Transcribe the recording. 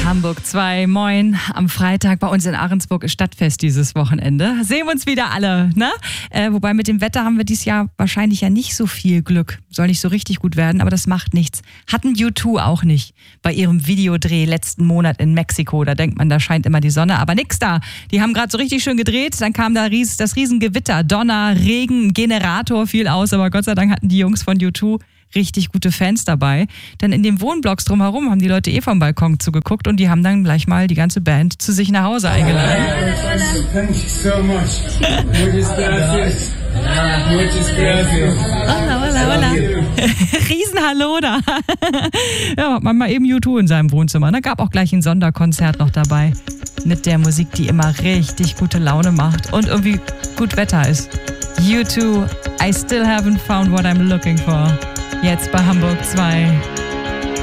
Hamburg 2, moin. Am Freitag bei uns in Ahrensburg ist Stadtfest dieses Wochenende. Sehen wir uns wieder alle, ne? Wobei mit dem Wetter haben wir dieses Jahr wahrscheinlich ja nicht so viel Glück. Soll nicht so richtig gut werden, aber das macht nichts. Hatten U2 auch nicht bei ihrem Videodreh letzten Monat in Mexiko. Da denkt man, da scheint immer die Sonne, aber nix da. Die haben gerade so richtig schön gedreht, dann kam da das Riesengewitter, Donner, Regen, Generator fiel aus, aber Gott sei Dank hatten die Jungs von U2 richtig gute Fans dabei. Denn in den Wohnblocks drumherum haben die Leute vom Balkon zugeguckt und die haben dann gleich mal die ganze Band zu sich nach Hause eingeladen. Thank you so much. Muchas gracias. Muchas gracias. Hola. Riesenhallo da. Ja, hat man mal eben U2 in seinem Wohnzimmer. Da gab auch gleich ein Sonderkonzert noch dabei. Mit der Musik, die immer richtig gute Laune macht und irgendwie gut Wetter ist. U2, I still haven't found what I'm looking for. Jetzt bei Hamburg 2.